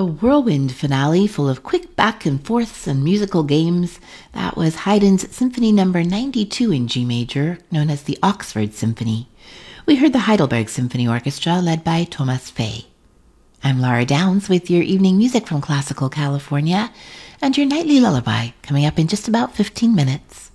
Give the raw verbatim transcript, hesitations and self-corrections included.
A whirlwind finale full of quick back and forths and musical games. That was Haydn's Symphony Number ninety-two in G major, known as the Oxford Symphony. We heard the Heidelberg Symphony Orchestra led by Thomas Fay. I'm Laura Downs with your evening music from Classical California and your nightly lullaby coming up in just about fifteen minutes.